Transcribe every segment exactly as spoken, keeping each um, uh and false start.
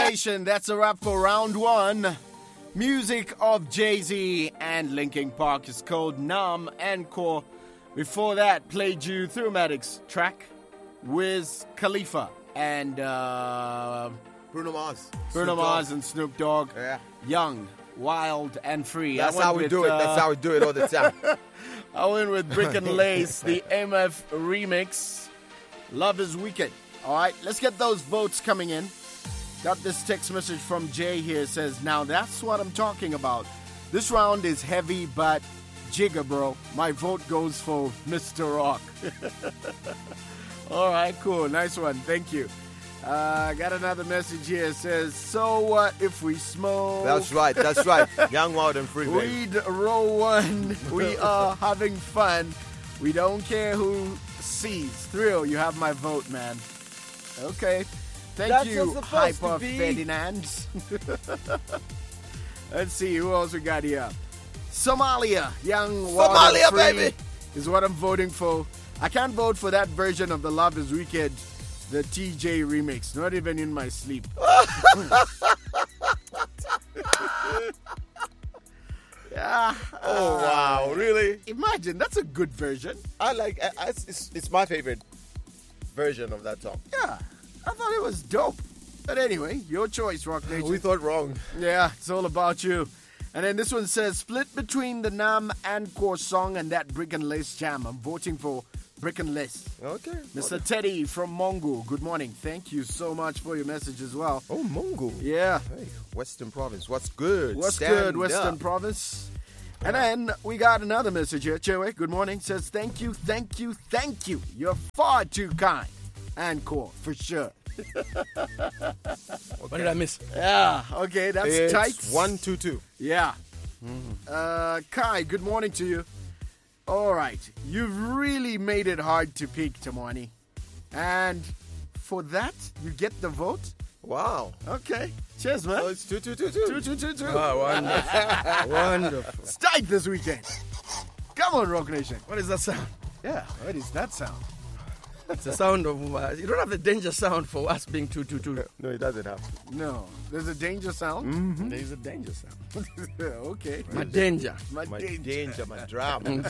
Nation, that's a wrap for round one. Music of Jay-Z and Linkin Park is called Numb Encore. Before that, played you Through-Matic's track, Wiz Khalifa and uh, Bruno Mars. Bruno Snoop Mars Dogg. and Snoop Dogg. Yeah. Young, Wild, and Free. That's I went how we with, do it. uh, That's how we do it all the time. I went with Brick and Lace, the M F remix. Love is Wicked. All right, let's get those votes coming in. Got this text message from Jay here. Says, now that's what I'm talking about. This round is heavy, but jigger, bro. My vote goes for Mister Rock. All right, cool. Nice one. Thank you. Uh, got another message here. It says, so what if we smoke? That's right. That's right. Young, wild, and free, baby. Weed roll one. We are having fun. We don't care who sees. Thrill, you have my vote, man. Okay. Thank That's you, what's supposed to Hyper be. Ferdinand. Let's see who else we got here. Somalia, Young, Wild, Somalia, and Free baby. is what I'm voting for. I can't vote for that version of the Love is Wicked, the T J remix. Not even in my sleep. Yeah. Oh, uh, wow. Really? Imagine, that's a good version. I like I, I- it's, it's my favorite version of that song. Yeah, I thought it was dope. But anyway, your choice, Rock Nation. We thought wrong. Yeah, it's all about you. And then this one says, split between the Nam Encore song and that Brick and Lace jam. I'm voting for Brick and Lace. Okay. Mister Teddy from Mongo, good morning. Thank you so much for your message as well. Oh, Mongo. Yeah. Hey, Western Province. What's good? What's Stand good, Western up. Province? And then we got another message here. Chewe, good morning. Says, thank you, thank you, thank you. You're far too kind. Encore, for sure. What did I miss? Yeah, okay, that's It's tight. one, two, two. Yeah. Uh, Kai, good morning to you. All right, you've really made it hard to pick, Tamani. And for that, you get the vote? Wow. Okay. Cheers, man. So it's two, two, two, two. Two, two, two, two. Oh, wonderful. Wonderful. It's tight this weekend. Come on, Rock Nation. What is that sound? Yeah, what is that sound? It's the sound of. Uh, you don't have the danger sound for us being two two two. No, it doesn't have. No, there's a danger sound. Mm-hmm. There's a danger sound. Okay. My danger. My, My danger. danger, my drama.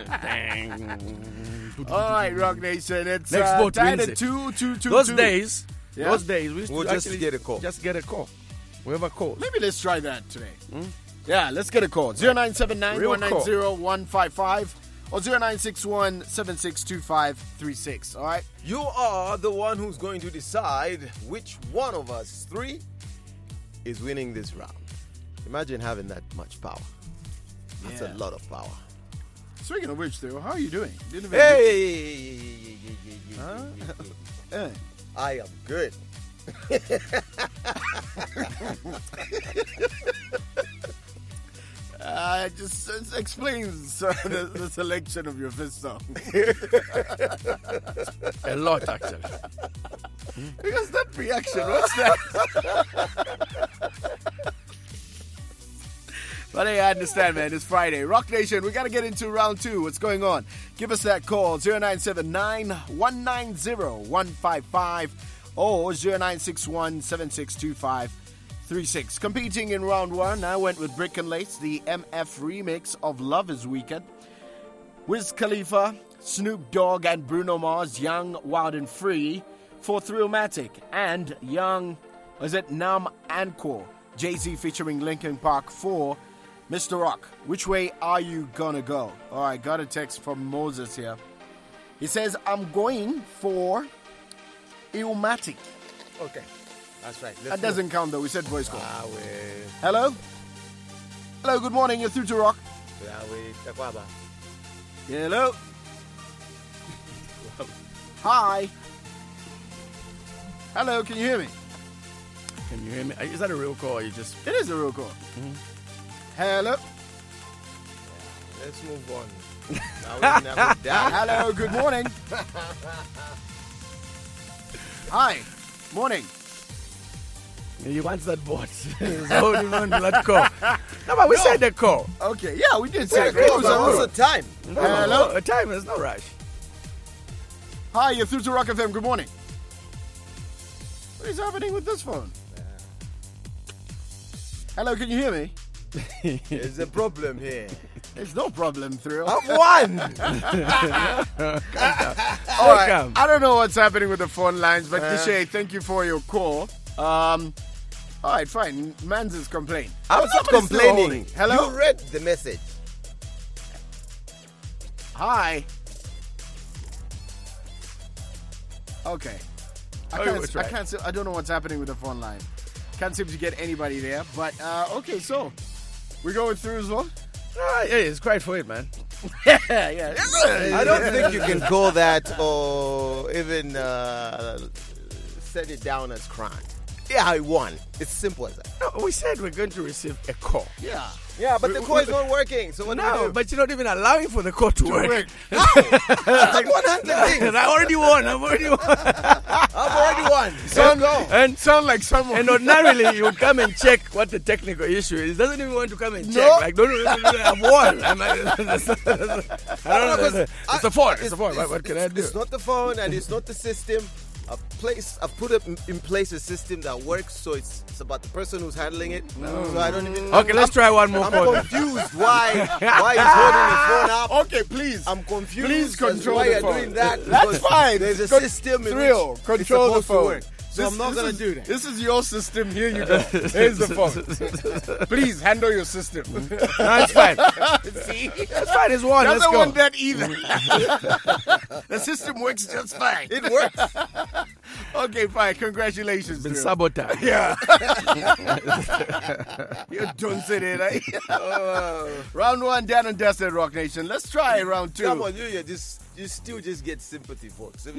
All right, Rock Nation. It's Next uh, vote tied wins at it. two, two, two, Those two. days. Yeah. Those days. We used We'll to just actually get a call. Just get a call. Whoever calls. Maybe let's try that today. Yeah, let's get a call. zero nine seven nine, Real one nine zero, one five five or zero nine six one, seven six two five three six. All right? You are the one who's going to decide which one of us three is winning this round. Imagine having that much power. That's Yeah. a lot of power. Speaking of which, though, how are you doing? Didn't even- Hey! Huh? Eh. I am good. Uh, just uh, explains uh, the, the selection of your fifth song. A lot, actually. Because that reaction, what's that? But hey, I understand, man. It's Friday. Rock Nation, we got to get into round two. What's going on? Give us that call, zero nine seven nine, one nine zero, one five five or zero nine six one, seven six two five three six. Competing in round one, I went with Brick and Lace, the M F remix of Love is Wicked. Wiz Khalifa, Snoop Dogg, and Bruno Mars, Young, Wild, and Free for Thrillmatic. And Young, was it Numb Encore? Jay-Z featuring Linkin Park for Mister Rock. Which way are you gonna go? All right, got a text from Moses here. He says, I'm going for Illmatic. Okay. That's right. Let's That doesn't count though. We said voice call. Ah, we. Hello? Hello, good morning. You're through to Rock. Ah, we. Takwaba. Hello? Hi. Hello, can you hear me? Can you hear me? Is that a real call or you just... It is a real call. Hello? Let's move on. Now we never die. Hello, good morning. Hi. Morning. You answered bot. Holding on to that call. No, but we said the call. Okay, yeah, we did say Say, it. It was a what's rule. the time? No, Hello? no, no, time, there's no rush. Hi, you're through to Rock F M. Good morning. What is happening with this phone? Hello, can you hear me? There's a problem here. There's no problem, Thrill. I've won. All right. Welcome. I don't know what's happening with the phone lines, but Uh. Kishay, thank you for your call. Um, all right, fine. Mans is complaining. I'm Oh, not somebody's still complaining. holding. Hello? You read the message. Hi. Okay. I Oh, can't. it's I right. can't. se- I don't know what's happening with the phone line. Can't seem to get anybody there. But uh, okay, so we're going through as well. Ah, yeah, it's great for it, man. yeah, yeah. I don't think you can call that or even uh, set it down as crime. Yeah, I won. It's simple as that. No, we said we're going to receive a call. Yeah. Yeah, but the call is not working. So what do we No, do? but you're not even allowing for the call to, work. Work. I've won hundred things. I already won. I've already won. I've already won. Sound, go. and sound like someone. And ordinarily, you would come and check what the technical issue is. He doesn't even want to come and check. No. Like, no, no, no, no, no, I've won. I'm like, I don't know. It's the phone. It's the phone. What, what can I do? It's not the phone and it's not the system. I've placed, I've put up in place a system that works, so it's, it's about the person who's handling it. So I don't even. Okay, let's try one more I'm phone. confused why why he's holding the phone up. Okay, please. I'm confused. Please as control why the you're phone. doing that. That's because fine. There's a Con- system in Thrill, which control it's the supposed phone. to work. So This- I'm not this gonna is- do that. This is your system. Here you go. Here's the phone. Please handle your system. No, it's fine. See? It's fine. It's one. Let's Doesn't go. want that either. The system works just fine. It works. Okay, fine. Congratulations. Been Thrill. sabotaged. Yeah. You don't say that. Eh? Round one, down and dusted, Rock Nation. Let's try round two. Come on, you, you just you still just get sympathy, folks. If